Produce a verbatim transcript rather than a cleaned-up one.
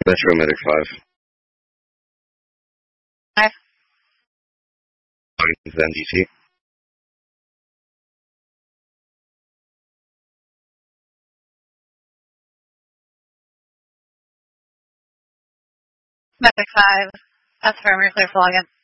Metro Medic five. Five. N D T. Medic five. Affirmative, clear for login.